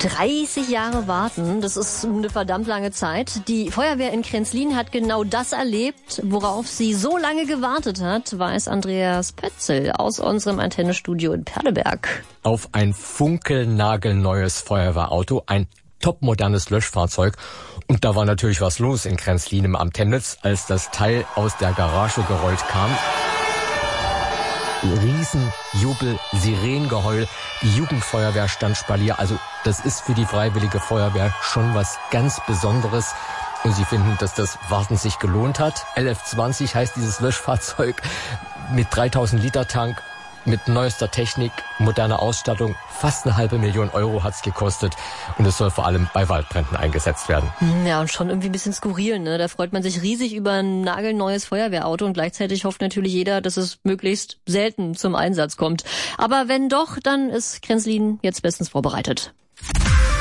30 Jahre warten, das ist eine verdammt lange Zeit. Die Feuerwehr in Kränzlin hat genau das erlebt, worauf sie so lange gewartet hat, weiß Andreas Pötzel aus unserem Antennestudio in Perleberg. Auf ein funkelnagelneues Feuerwehrauto, ein topmodernes Löschfahrzeug. Und da war natürlich was los in Kränzlin im Amt Temnitz, als das Teil aus der Garage gerollt kam. Riesenjubel, Sirenengeheul, die Jugendfeuerwehr stand Spalier. Also das ist für die Freiwillige Feuerwehr schon was ganz Besonderes. Und sie finden, dass das Warten sich gelohnt hat. LF20 heißt dieses Löschfahrzeug mit 3000 Liter Tank, mit neuester Technik, moderner Ausstattung. Fast 500.000 Euro hat's gekostet. Und es soll vor allem bei Waldbränden eingesetzt werden. Ja, und schon irgendwie ein bisschen skurril, ne? Da freut man sich riesig über ein nagelneues Feuerwehrauto und gleichzeitig hofft natürlich jeder, dass es möglichst selten zum Einsatz kommt. Aber wenn doch, dann ist Kränzlin jetzt bestens vorbereitet.